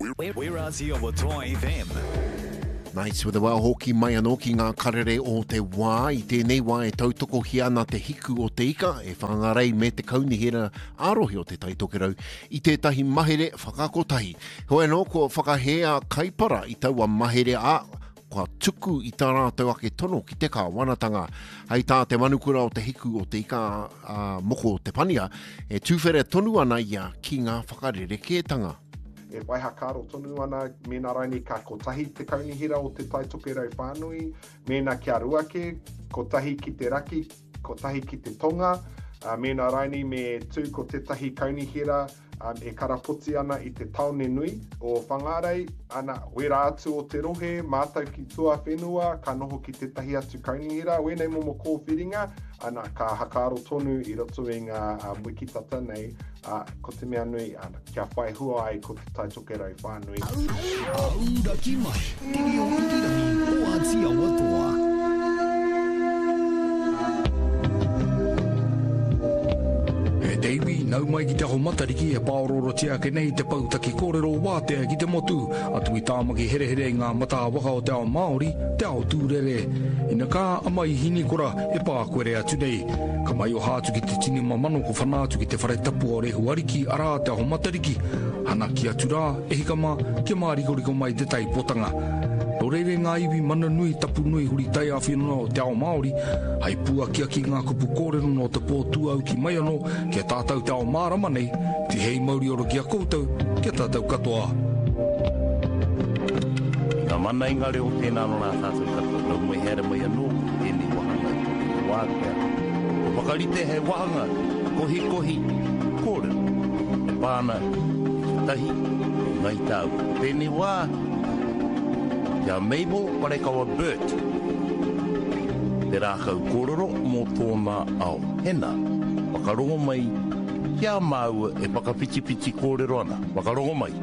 We're Aussie over Toa FM. Nice with the wā hoki mai anō ki ngā karere o te wā. I tēnei wā e tautoko hi ana te hiku o te ika e whangarei me te kaunihera ārohi o te taitokerau i tētahi mahere whakakotahi. Hoe nō ko whakahea kaipara I taua mahere a kua tuku I tā rātou ake tono ki te kā wanatanga. Hei tā te manukura o te hiku o te ika moko o te pania e tūwhere tonu ana ia ki ngā whakarerekētanga. E waiha kāro tonu ana, mēnā raini ka kotahi te kaunihira o te taitokerau whānui, mēnā kia ruake, kotahi ki te raki, kotahi ki te tonga, mēnā raini me tū ko tētahi kaunihira e karapoti ana I te taone nui o whangarei, ana wera atu o te rohe, mātau ki tua whenua, ka noho ki tētahi atu kaunihira, wēnei momo kōwhiringa, ana ka hakaro tonu I roto I ngā muikitata nei, ko te mea nui, ana kia whai hua ai ko te taitokerau whānui. Aura ki mai, kiri o ikirangi o Aotearoa. Davey, nau mai ki te ho matariki e pāororo tia ke nei te pautaki kōrero wātea ki te motu. Atu I tāmaki here ngā mata waka o te ao Māori, te ao tūrere. Ina kā amai hini kora e pākoere atu nei. Ka mai o hātu ki te tini mamano ko whanātu ki te whare tapu o rehu ariki ara te ao matariki. Hana ki atu rā, e hikama, kia māriko mai te tai potanga. Rorere ngā iwi mana nui tapu nui huri tai awhino o te ao Māori, hai pua kia ki ngā kupu kōrero no te pōtu au ki mai anō, kia tātou te ao mārama nei, te hei mauri oro kia koutou, kia tātou katoa. Ngā mana ingare o tēnā no nā tātou katoa, nau mai here mai anō, tēnei wahanga, wākea. O wakarite he wahanga, kohi, kōrero, e pāna, tahi, ngai tāu, tēnei wā, Ia Mabel Parekawa Burt. Te rākau kōrero mō tōna ao hena. Wakarongo mai, kia māua e pakapiti kōrero ana. Wakarongo mai.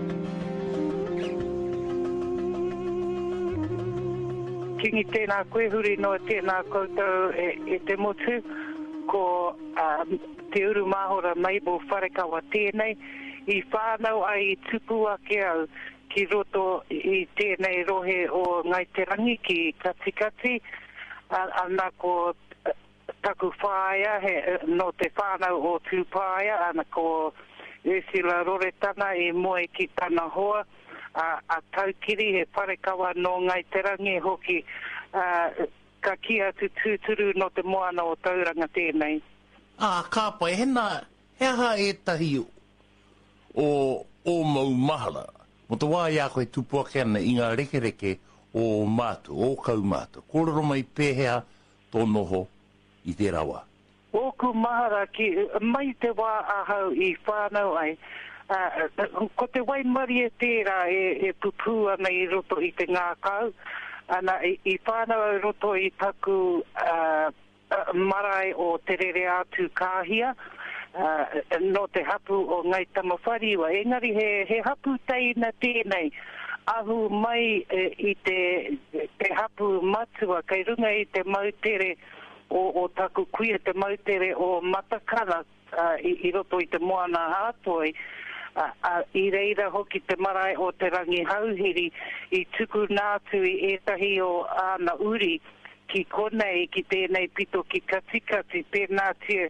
Kingi tēnā koe huri no tēnā koutou e te motu ko te uru māhora Mabel Parekawa tēnei. I whānau ai tupu ake au. Ki roto I tēnei rohe o ngai te rangi ki katikati, ana ko taku whāia no te whānau o tūpāia, ana ko Ursula Roretana I moe ki tana hoa, a taukiri he Parekawa no ngai te rangi hoki ka kia tu tūturu no te moana o tauranga tēnei. Kāpai, he aha e tahi o maumahara. Mo te wā ia koe tupuake ana I ngā rekereke o mātu, o kau mātu. Kōrero mai pēhea tō noho I te rawa. Oku mahara ki mai te wā ahau I whānau ai. Ko te waimari e tērā e pupu ana I roto I te ngā kau. Ana I whānau ai roto I taku marae o te rere atu kāhia. No te hapu o ngai tamawhariwa. Engari he hapu teina tēnei. Ahu mai I te hapu matua, kei runga I te mautere o taku kuia te mautere o matakara I roto I te moana hātoi. I reira hoki te marae o te rangi hauhiri I tuku nātu I etahi o ana uri. Ki konei, ki tēnei pito ki katikati, tēnā tia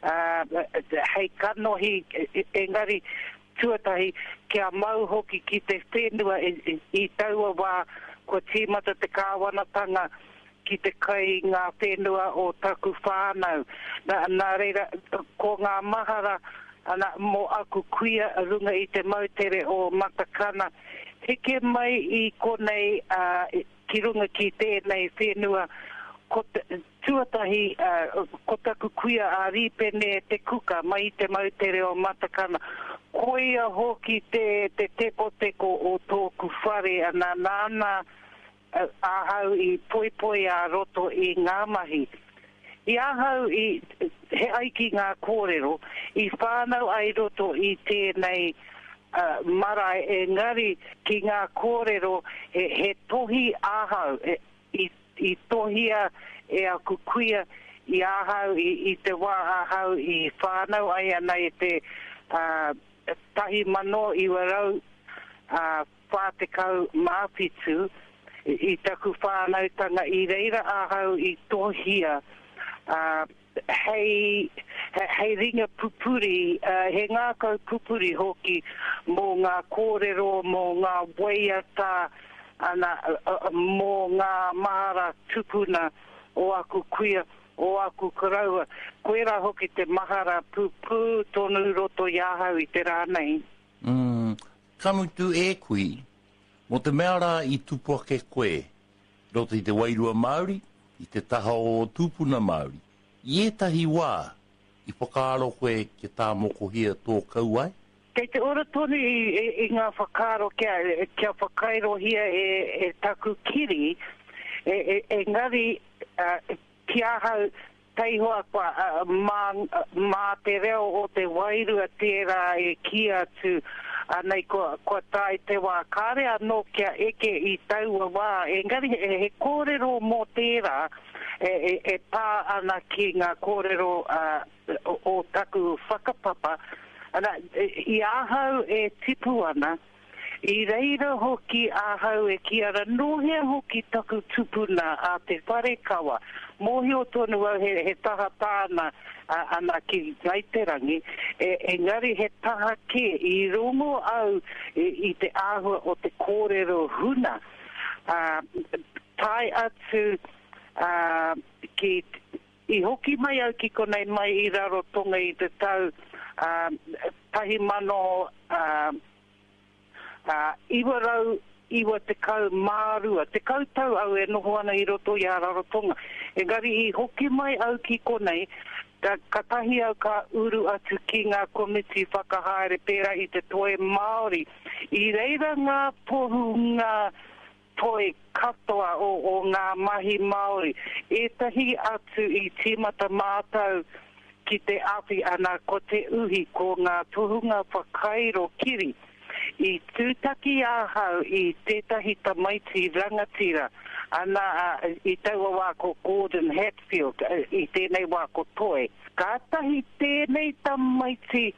hei kanohi, engari tuatahi kia mau hoki ki te whenua I taua wā ko tīmata te kāwanatanga ki te kai ngā whenua o taku whānau. Nā reira, ko ngā mahara ana mo aku kuia runga I te mautere o matakana. Heke mai I konei ki runga ki tēnei whenua ko tuatahi ko taku kuia a ripene te kuka mai te mautere o matakana. Koia hoki te teko o tōku whare ana nāna ahau I poipoi a roto I ngā mahi. I ahau he aiki ngā kōrero, I whānau ai roto I tēnei marae engari ki ngā kōrero he tohi ahau I tohia e a kukuia I ahau I te wā ahau I whānau ai ana I te tahi mano I warau whātekau māwhitu I taku whānautanga I reira ahau I tohia hei ringa pupuri, he ngā kau pupuri hoki mō ngā kōrero, mō ngā waiata, ana, mō ngā mahara tupuna o aku kuia, o aku karaua. Koera hoki te mahara pupu tonu roto iahau I te rānei. Kamutu kui, mo te mea rā I tupua ke koe, roto I te wairua Māori, I te taha o tupuna Māori. I etahi wā, I whakaaro koe ke tā moko hia tō kauai? Kei te ora tonu I ngā whakaaro kia whakairo hia e taku kiri, ngari kia hau teihoa kwa mā te reo o te wairua tērā kia atu nei ko tai te wā kāre anō kia eke I taua wā engari he kōrero mō tērā pā ana ki ngā kōrero o taku whakapapa ana I ahau tipu ana I reira hoki ahau ki ara nohea hoki taku tupuna a te whare kawa mohi o tonu au he taha tāna ana ki Gaiterangi engari he taha ke I rongo au I te ahua o te kōrero huna tai atu I hoki mai au ki konei mai I Rarotonga I te tau tahi mano iwa te kau mārua, te kautau au noho ana I roto I Rarotonga. Engari I hoki mai au ki konei, ka tahi au ka uru atu ki ngā komiti whakahaere pēra I te toe Māori. I reira ngā pohu ngā toe katoa o ngā mahi Māori. Etahi atu I tīmata mātau ki te awhi ana ko te uhi ko ngā tohunga whakairo kiri. I tūtaki ahau I tētahi tamaiti rangatira ana I taua wā ko Gordon Hatfield I tēnei wā ko toe. Kātahi tēnei tamaiti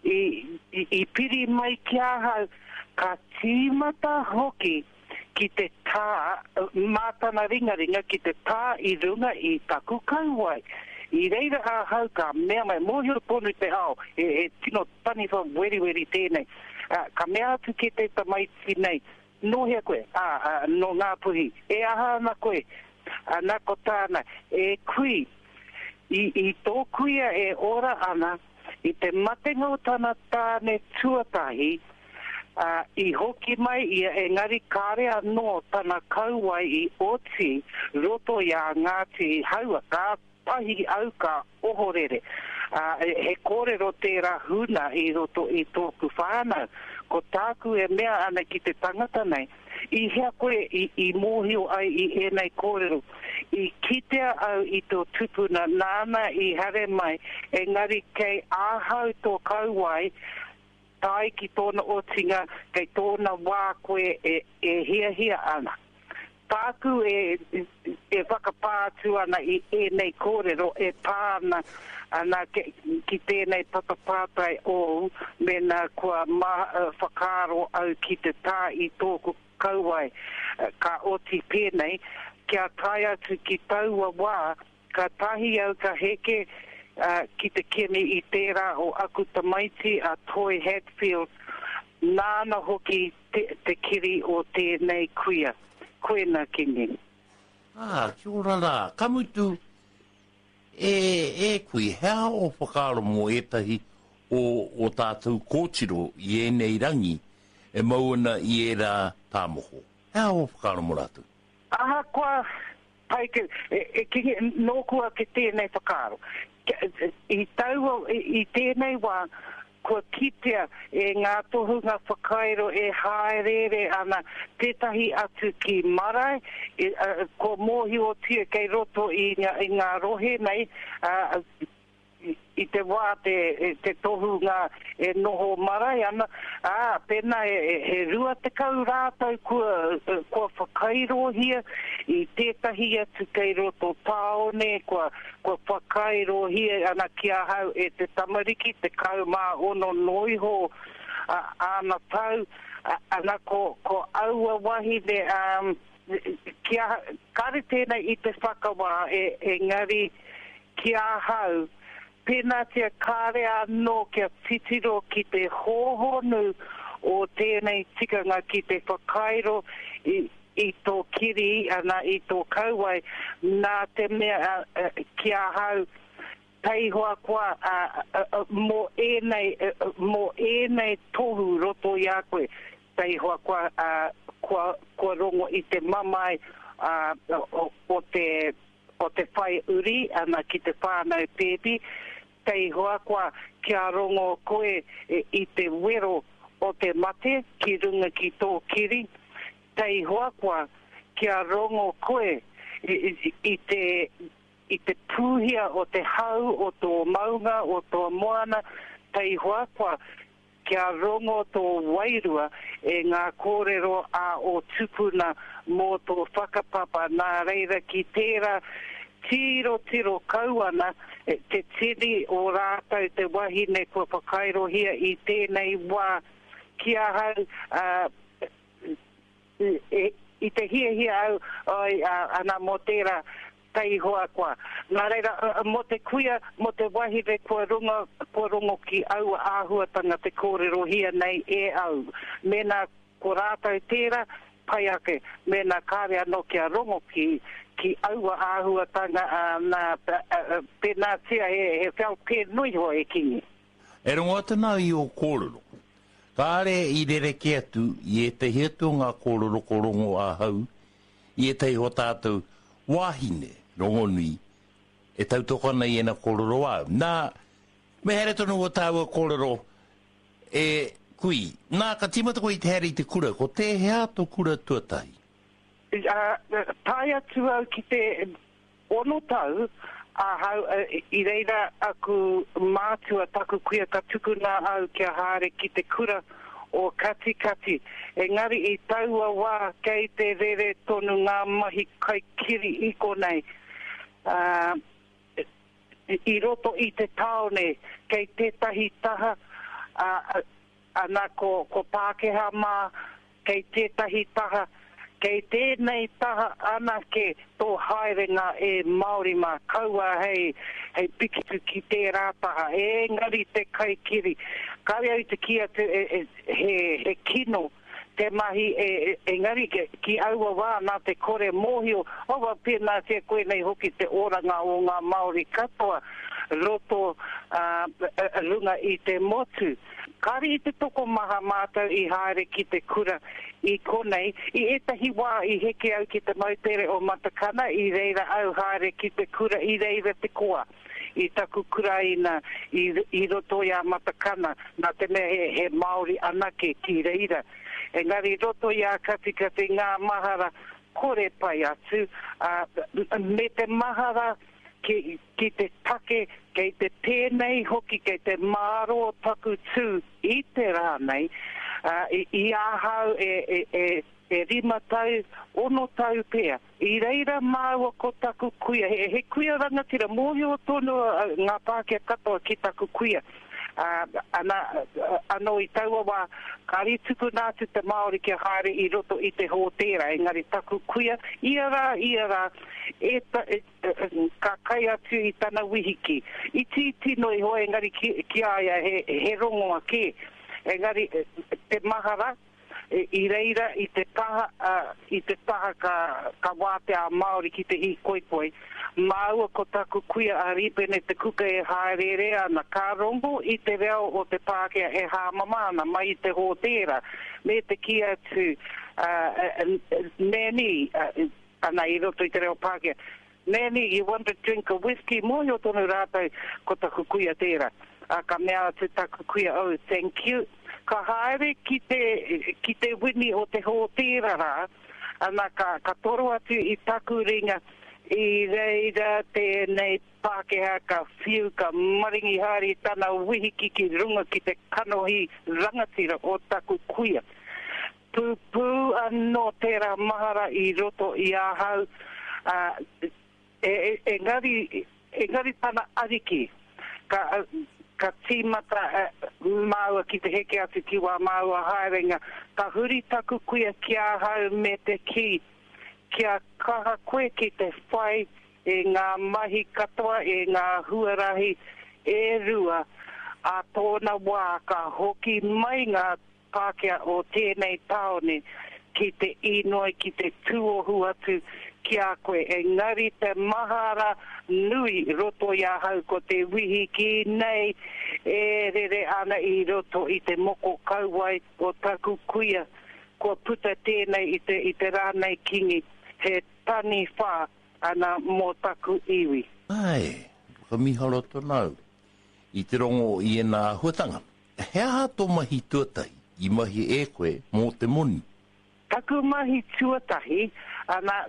I piri mai ki ahau ka tīmata hoki ki te tā mātana ringaringa ki te tā I runga I taku kauai. I reira ahau ka mea mai mōhio ponu te ao tino taniwha weri tēnei. Ka mea atu ki te tamaiti nei, no hea koe, no ngā puhi, aha ana koe, nako tāna, kui, I tō kuia ora ana, I te matenga o tana tāne tuatahi, I hoki mai ia ngari kāre anō tana kauai I oti, roto ia ngāti haua, ka pahi au ka ohorere. He kōrero tērā huna I roto I tōku whānau. Ko tāku mea ana ki te tangata nei. I hea koe I mōhio ai I enei kōrero. I kitea au I tō tupuna nāna I hare mai. Engari kei āhau tō kauai, tai ki tōna otinga, kei tōna wā koe hia ana. Tāku whakapātu ana I enei kōrero pāna ana ki tēnei papapātai o mena kua whakaro au ki te tā I tōku kauai ka oti pēnei kia tai atu ki taua wā ka tahi au ka heke ki te kemi I tērā o aku tamaiti a Toy Hatfield nāna hoki te kiri o tēnei kuia. Koena kingi. Kia ora rā. Kamutu, kui, hea o whakaaro mō etahi o tātou kōtiro I enei rangi mauna I rā tāmoho. Hea o whakaaro mō rātou? Aha, kua, paike, kingi, nō kua ke tēnei whakaaro. I taua, I tēnei wā, kua kitea ngā tohunga whakairo haerere ana tētahi atu ki marae ko mōhi o tia kei roto I ngā rohe nei I te wā te tohunga noho marae ana pēnā he rua te kau rātau kua whakairo hia I tētahi atu kei roto tāone kua whakairo hia ana kia hau te tamariki te kau mā ono noiho ana tau ana ko aua wahi de kia kare tēnei I te whakawa engari kia hau pēnā tia kare anō kia titiro ki te hōhonu o tēnei tikanga ki te whakairo I tō kiri ana I tō kauai nā te mea kia hau teihoa kua mo enei tohu roto I a koe teihoa kua rongo I te mamai o te whai uri ana ki te whānau pēpi teihoa kua kia rongo koe I te wero o te mate ki runga ki tō kiri teihoa kua kia rongo koe I te pūhia o te hau o tō maunga o tō moana teihoa kua kia rongo tō wairua ngā kōrero o tupuna mō tō whakapapa nā reira ki tērā tiro kauana te tiri o rātau te wahine kua whakairohia I tēnei wā kia hau I te hia au ana mō tērā teihoa kua. Nā reira, mo te kuia, mo te wahire kua rongo ki au āhuatanga te kōrerohia nei au. Mena ko rātau tērā, pai ake, mena kāre anō kia rongo ki au āhuatanga nā pēnā tia he whiau pē nui hoa e kingi. E rongo atana I o kōrero. Kāre I rere ki atu, I e te hiatu ngā kōrero korongo a hau, I e te ho tātou wahine, rongo nui, e tautoka nei ena kōrero au. Nā, me here tonu o tāua kōrero, kui, nā ka timata koe I te here I te kura, ko te hea to kura tuatahi? Tai atu au ki te ono tau, hau I reira aku mātua taku kuia ka tukuna au kia haere ki te kura o kati. Engari I taua wā kei te rere tonu ngā mahi kai kiri I konei. I roto I te taone kei tētahi taha ana ko Pākehā mā kei tētahi taha kei tēnei taha anake tō haerenga Māori mā kaua hei pikitu ki tērā taha engari te kaikiri kare au te kia te he kino te mahi engari ki aua wā nā te kore mōhio owa pēnā te koe nei hoki te oranga o ngā Māori katoa roto lunga I te motu kare I te toko maha mātou I haere ki te kura I konei, I etahi wā I heke au ki te mautere o matakana I reira au haere ki te kura I reira te koa I taku kuraina I roto ia matakana nā te mea he Māori anake ki reira engari roto ia kati ngā mahara kore pai atu me te mahara ki te take kei te tēnei hoki kei te māro taku tū I te rānei I āhau rima tau, ono tau pēr. I reira māua ko taku kuia. He kuia rangatira mōhio tonu ngā Pākehā katoa ki taku kuia. Ano I taua wā kari tuku nātu te Māori kia haere I roto I te hōtera. Engari taku kuia, ia rā, ka kai atu I tana wihiki. I tino I hoa engari ki aia he rongoa ke. Engari te mahara I reira I te taha ka wāte a Māori ki te I koipoi. Māua ko taku kuia a ripene te kuka haerere ana ka rombo I te reo o te Pākehā hāmama ana mai I te hōtera. Me te ki atu neni ana I roto I te reo Pākehā. Neni, you want to drink a whiskey? Mōhio tonu rātou ko taku kuia tērā. Ka mea atu taku kuia, oh, thank you. Ka haere ki te wini o te hōtera rā, ana ka toro atu I taku ringa I reira tēnei Pākehā ka whiu ka maringi hari tana wihiki ki runga ki te kanohi rangatira o taku kuia. Pū anō tērā mahara I roto I āhau engari tana ariki. ka tīmata maua ki te heke atu ki wā maua haerenga. Ka huri taku kuia kia hau me te ki. Kia kaha koe ki te whai e ngā mahi katoa, e ngā huarahi e rua. A tōna wā ka hoki mai ngā Pākehā o tēnei taone ki te inoi, ki te tuohu atu ki a koe. Engari te mahara nui roto i a hau ko te wihi ki nei e rere ana i roto i te moko kauai o taku kuia. Kua puta tēnei i te rānei kingi he tani whā ana mō taku iwi. Ai, ka miharo tonau. I te rongo i ena huatanga. Hea tō mahi tuatahi i mahi e koe mō te moni? Taku mahi tuatahi, ana,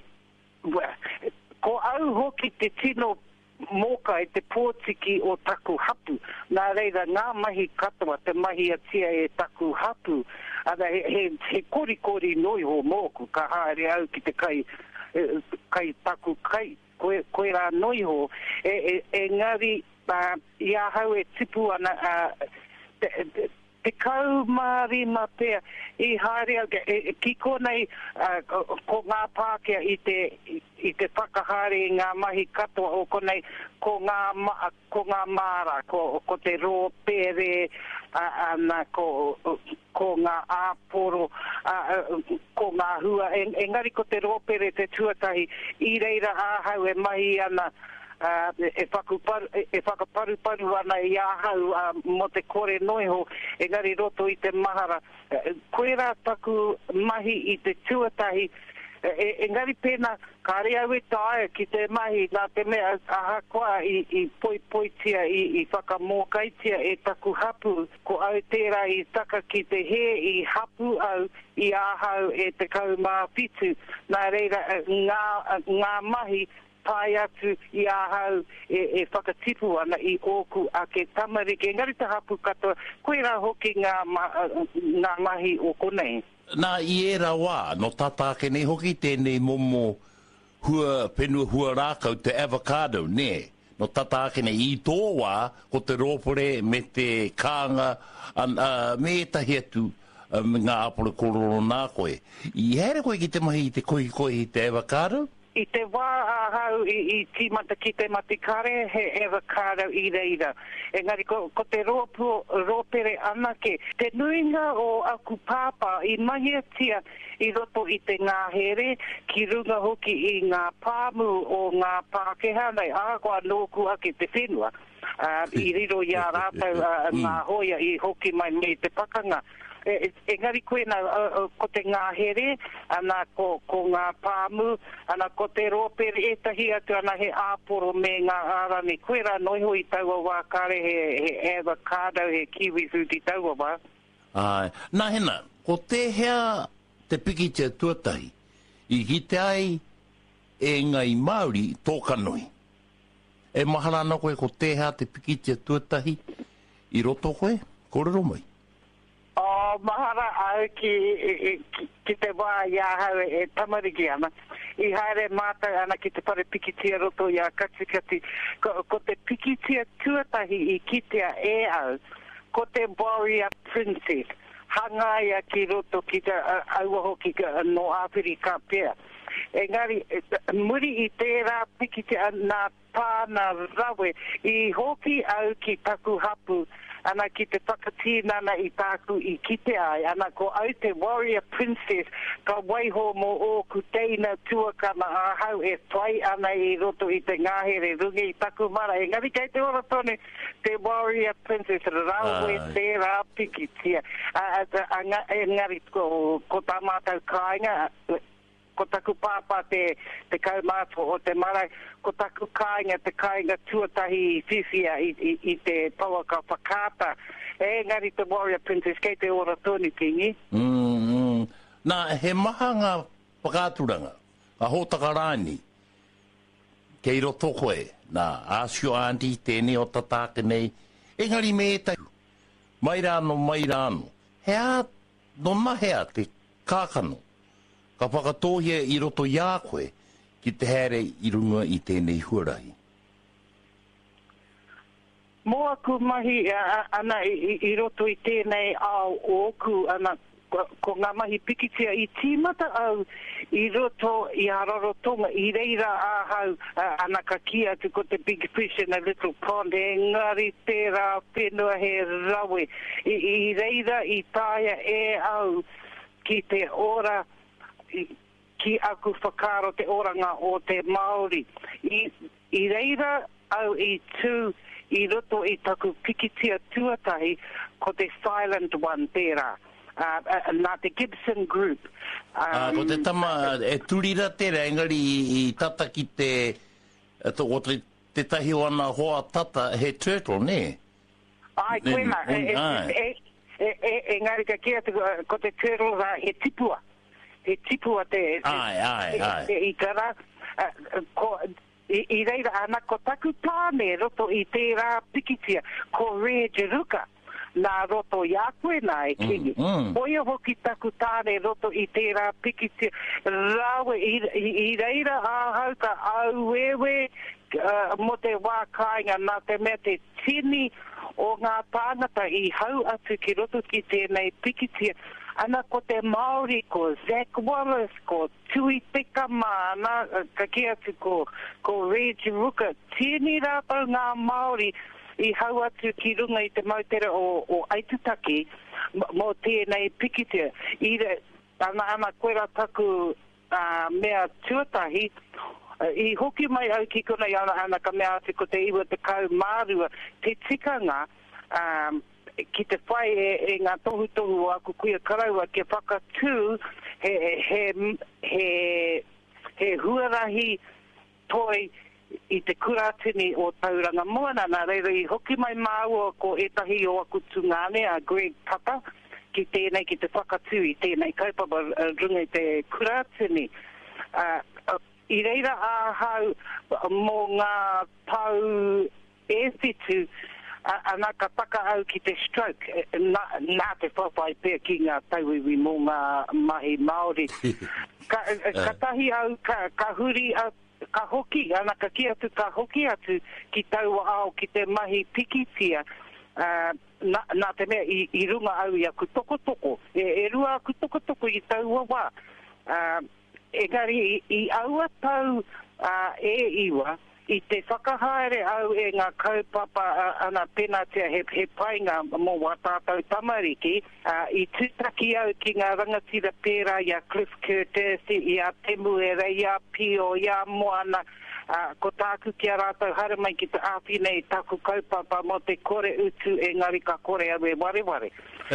ko au hoki te tino moka e te pōtiki o taku hapu. Nā reira, ngā mahi katoa, te mahi atia e taku hapu. Ana, he kori noi ho mōku, ka haere au ki te kai taku kai, koe rā noi ho. Engari, ia hau e tipu ana, te kaumārima pēr I haere ki konei ko ngā Pākehā I te whakahare ngā mahi katoa o konei ko ngā mara ko te rōpere ana ko ngā āporo ko ngā hua engari ko te rōpere te tuatahi I reira āhau e mahi ana e whakaparu ana I ahau mo te kore noiho engari roto I te mahara koe rā taku mahi I te tuatahi engari pēna ka rea we tae ki te mahi nā te mea ahakoa I poitia I whakamōkaitia e taku hapu ko au tērā I taka ki te he I hapu au I ahau e te kaumāpitu nā reira ngā mahi pai atu I ahau e whakatipu ana I oku a ke tamariki. Engari te hapu katoa, koe rā hoki ngā mahi o konei. Nā I e rā wā, no tātāke nei hoki tēnei momo penua hua rākau te avocado, ne? No tātāke nei I tō wā, ko te rōpore me te kānga, me tahi atu ngā apore kororo nā koe. I here koe ki te mahi I te kohi te avocado? I te wā ahau I tīmata ki te matikare he avocado I reira. Engari ko te rōpere anake. Te nuinga o aku pāpā I mahi atia I roto I te ngāhere ki runga hoki I ngā pāmu o ngā Pākehā nei ākoa nōku ake te whenua. I riro I a rātau ngā hoia I hoki mai me te pakanga. Engari koe na ko te ngāhere, ana ko ngā pāmu, ana ko te rōpere etahi atu ana he āporo me ngā ārani. Koe rā noiho I taua wā kare he avocado, he kiwi fruit I taua wā. Ai, nā hena, ko te hea te pikitia tuatahi, I hite ai e ngai Māori tōkanoi. E maharana koe ko te hea te pikitia tuatahi, I roto koe, kōrero mai. Mahara au ki te wā iahau e tamariki ana. I haere mātau ana ki te pare pikitia roto I a katikati. Ko te pikitia tuatahi I kitea e au, ko te warrior princess. Hangaia ki roto ki te auaho ki no Āwhirika pēr. Engari, muri I tērā pikitia nā pāna rawe, I hoki au ki taku hapu, ana ki te whakatīnana I tāku I kite ai, ana ko au te warrior princess, ka waiho mo o kuteina tuakana ahau e whai ana I roto I te ngāhere rungi I taku mara. Engari kei te ora tone, te warrior princess, rawe tērā pikitia. Engari ko tā mātau kāinga, ko taku pāpā te kaumātua o te marae, ko taku kāinga te kāinga tuatahi I whiwhia I te pauaka whakāta. Engari te warrior princess, kei te ora tōni kingi. Nā, he maha ngā whakāturanga, a hōtaka rāni, kei roto koe, nā, āsio āndi tēne o tatāke nei, engari me e tau, mairāno, hea, no mahea te kākano, ka whakatohia I roto ia koe ki te here I runga I tēnei huarahi. Mo aku mahi ana I roto I tēnei ao oku ana ko ngā mahi pikitia I tīmata au I roto I Ararotonga I reira ahau ana ka kia tu ko te big fish in a little pond engari tērā whenua he rawe I reira I tāia au ki te ora ki aku whakaro te oranga o te Māori I reira au I tū I roto I taku pikitia tuatahi ko te silent one tērā. Nā te Gibson Group. Ko te tama e turira tērā engari I tata ki te o te tahi o ana hoa tata he turtle, ne? Ai, koena. Engari ka kia ko te turtle he tipua. He tipua te... Ai. I kara... I reira ana ko taku tāne roto I tērā pikitia ko Rea Jeruka nā roto I a koe nā e kingi. Oia hoki taku tāne roto I tērā pikitia rawe I reira ahau ka auewe mo te wākainga nā te mea te tini o ngā tāngata I hau atu ki roto ki tēnei pikitia. Ana ko te Māori, ko Zach Wallace, ko Tui Peka Mana, ka kia atu ko Rea Jeruka. Tēnei rāpau ngā Māori I hau atu ki runga I te mautere o Aitutaki mo tēnei pikitia. Ana koera taku mea tuatahi, I hoki mai au ki kona I ana ka mea atu ko te iwa te kau mārua, te tikanga, ki te whai e ngā tohu o aku kuia karaua ke whakatū he huarahi toi I te kuratini o tauranga moana nā reira I hoki mai māua ko etahi o aku tungane a Greg Papa ki tēnei ki te whakatū I tēnei kaupapa runga I te kuratini I reira ahau mō ngā tau e whitu ana ka taka au ki te stroke nā te whawhai pēr ki ngā tauiwi mō ngā mahi Māori. Ka tahi au ka huri ka hoki, ana ka ki atu ka hoki atu ki taua ao ki te mahi pikitia nā te mea I runga au I aku tokotoko. E rua aku tokotoko I taua wā. Engari I aua tau e iwa, I te whakahaere au e ngā kaupapa ana penatia he painga mō wātātau tamariki, I tūtaki au ki ngā rangatira pērā I a Cliff Curtis, I a Temu Ere, I a Pio, I a Moana, ko tāku ki a rātau hara mai ki te āwhine I taku kaupapa mo te kore utu e ngari ka kore au e wareware.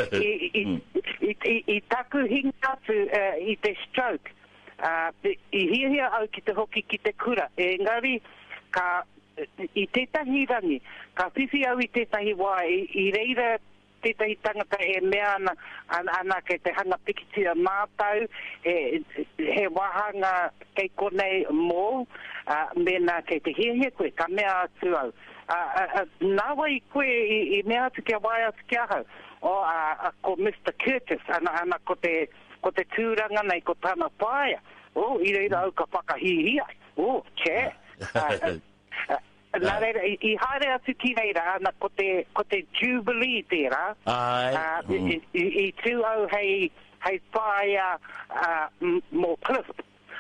I taku hinga atu I te stroke, I hiahia au ki te hoki ki te kura, e ngari I tētahi rangi, ka whiwhi au I tētahi wā, I reira tētahi tangata e mea ana ke te hanga pikitia mātau, he wahanga kei konei mō, mena kei te hiahia koe, ka mea atu au. Nā wai koe I mea atu kia wai atu kia hau, ko Mr. Curtis, ana ko te tūranga nei ko tāna pāia, I reira au ka whakahihi ai, che. Nā reira, I haere atu ki reira, ana ko te Jubilee tērā, I tū au hei whaia mō Cliff.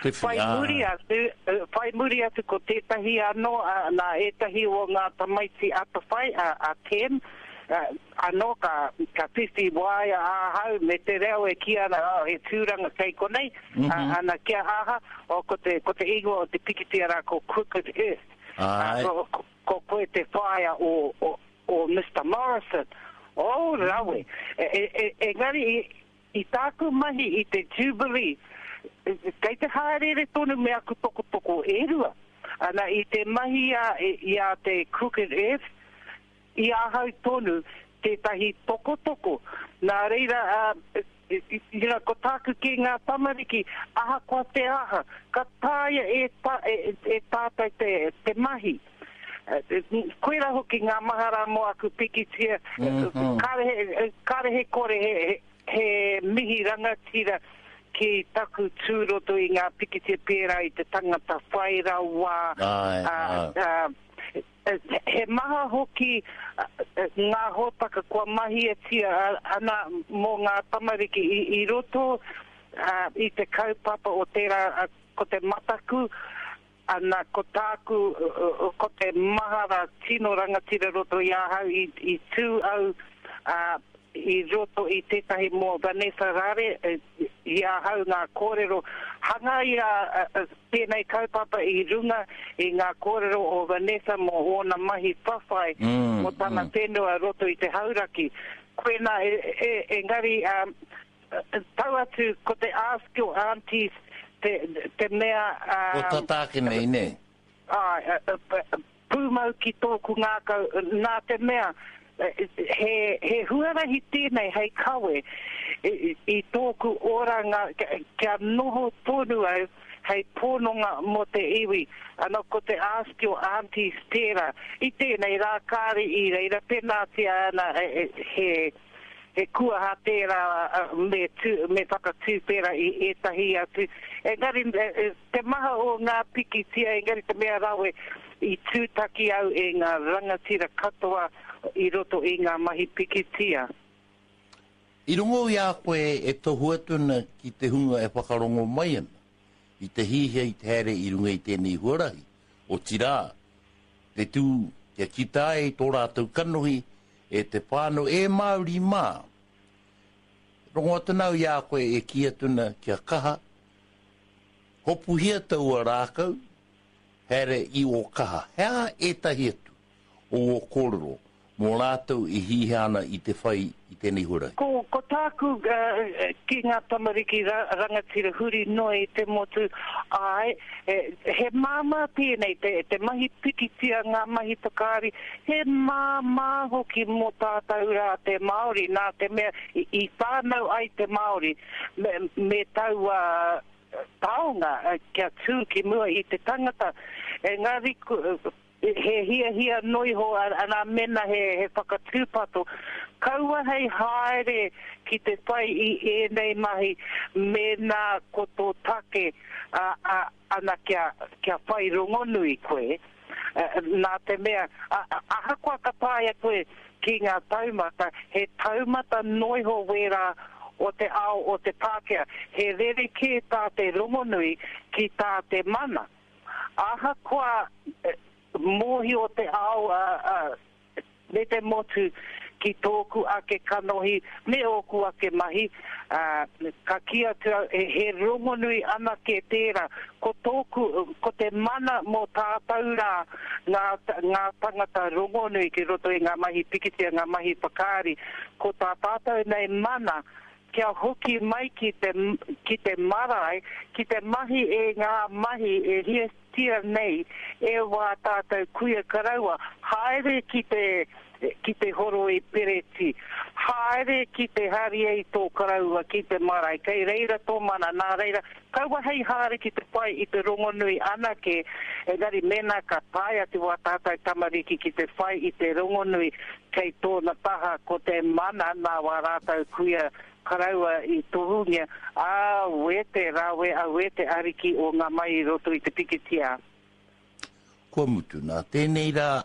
Whai muri atu ko tētahi anō, nā etahi o ngā tamaiti ata whai, a Ken, anō ka whiwhi waia ahau me te reo e ki ana he tūranga kei konei, ana kia aha, o ko te ingoa o te pikitia rā ko Crooked Earth. Ko koe te whaia o Mr. Morrison. Rawe. Engari, I tāku mahi I te Jubilee, kei te haere tonu me aku toko e rua. Ana I te mahi I a te Crooked Earth, I ahau tonu tētahi toko. Nā reira, ko tāku ki ngā tamariki, aha kua te aha, ka tāia e tātai te mahi. Koera hoki ngā mahara mo aku pikitia, karehe kore he mihi rangatira ki taku tūroto I ngā pikitia pērā I te tangata whaira wā. he maha hoki ngā hōtaka kua mahi e tia ana mō ngā tamariki I roto I te kaupapa o tērā ko te mataku ana ko tāku ko te mahara tino rangatira roto I ahau I tū au I roto I tētahi mō Vanessa Rare I ahau ngā kōrero hanga I tēnei kaupapa I runga I ngā kōrero o Vanessa mō ona mahi whawhai mō tāna whenua roto I te hauraki koena engari tau atu ko te ask your aunties te mea o tatake nei ne pūmau ki tōku ngākau nā te mea he huarahi tēnei hei kawe I tōku oranga kia noho tonu au hei pōnonga mo te iwi ana ko te ask your aunties tērā I tēnei rā kāri I reira penātia ana he kua ha tērā me whakatūpera I etahi atu engari te maha o ngā pikitia engari te mea rawe I tūtaki au e ngā rangatira katoa I roto I ngā mahi pikitia. I rongo I a koe e tohu atuna ki te hunga e whakarongo mai ana. I te hihia I te here I runga I tēnei huarahi. O tira, te tū kia kitai tō rātou kanohi e te whāno e Māori mā. Rongo atunau I a koe e ki atuna kia kaha. Hopuhia taua rākau, here I o kaha. Hea e tahi atu o o kōrero. Mō rātou I hihana I te whai I tēnei hurai. Ko tāku ki ngā tamariki rangatira huri noi te motu ai, he māma pēnei te mahi pikitia ngā mahi pakari, he māma hoki mō tātou rā te Māori, nā te mea I whānau ai te Māori, me tau taonga kia tū ki mua I te tangata, ngāri he hia noiho ana mena he whakatūpato kaua hei haere ki te pai I enei mahi mena koto take ana kia whai rongonui koe nā te mea ahakua ka pāia koe ki ngā taumata he taumata noiho wera o te ao o te Pākehā he rere ke tā te rongonui ki tā te mana ahakua mohi o te ao me te motu ki tōku ake kanohi me oku ake mahi ka kia he rongonui ana ke tērā ko te mana mo tātou rā ngā tangata rongonui ki roto I ngā mahi pikitia ngā mahi pakari ko tā tātou nei mana kia hoki mai ki te marae ki te mahi e ngā mahi e ria tia nei e wā tātou kuia karaua haere ki te horo I pereti haere ki te hari e tō karaua ki te marae kei reira tō mana nā reira kaua hei haere ki te pai I te rongonui anake engari mena ka pai atu wā tātou tamariki ki te whai I te rongonui kei tōna taha ko te mana nā wā rātou kuia karaua I tohungia a wete rawe a wete ariki o ngā mai roto I te pikitia. Kua mutu nā tēnei rā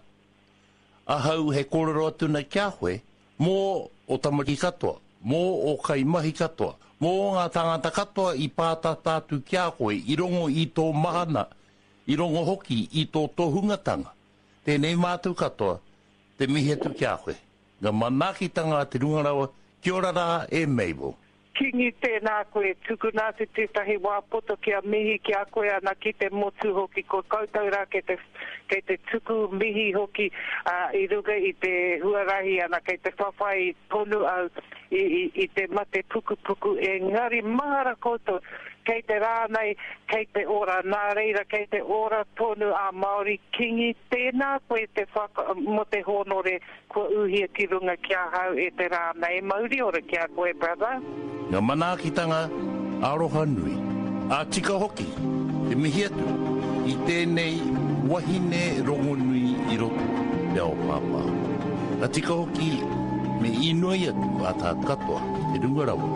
ahau he kōrero atuna kia hoe mō o tamariki katoa, mō o kai mahi katoa, mō ngā tangata katoa I pāta tātu kia hoe I rongo I tō mahana, I rongo hoki I tō tohungatanga. Tēnei mātou katoa, te mihi atu kia hoe. Ngā manakitanga te rungarawa Kia ora rā e Mabel. Kingi tēnā koe, tukuna te tētahi wāpoto kia mihi kia koe ana ki te motu hoki, ko koutou rā kei te tuku mihi hoki I ruga I te huarahi ana kei te whawhai tonu au I te mate puku ngari mahara koutou kei te rānei, kei te ora nā reira, kei te ora tonu a Māori kingi tēnā koe te mo te honore kua uhia ki runga kia hau e te rānei mauri ora kia koe, brother. Ngā manakitanga aroha nui. A tika hoki, te mihi atu, I tēnei wahine rongonui I roto, te ao pāpā. A tika hoki, me inoi atu a tā katoa, te rungarawa.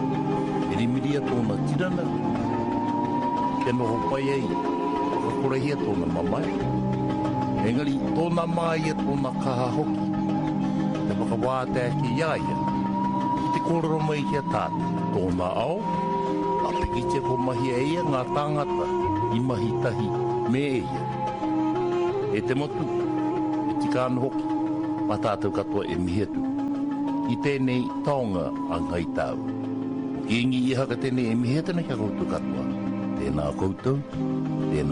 E rimiria tōna tirana, ke noho pai ei, ka korahia tōna mamai. Engari, tōna mai e tōna kaha hoki. Te whakawātea ki iaia. Ki te kororo mai ki a tāte. Tōna au, a te kite ko mahi e ia ngā tāngata i mahi tahi me e ia. E te motu, e tika anu hoki, ma tātou katoa e mihetu. I tēnei taonga a ngai tāu. Ki ingi i haka tēnei e mihetu na kia koutu katoa. Tēnā koutou, tēnā